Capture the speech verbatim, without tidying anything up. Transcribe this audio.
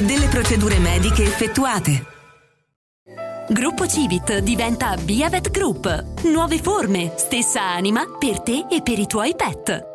delle procedure mediche effettuate. Gruppo Civit diventa Biavet Group. Nuove forme, stessa anima per te e per i tuoi pet.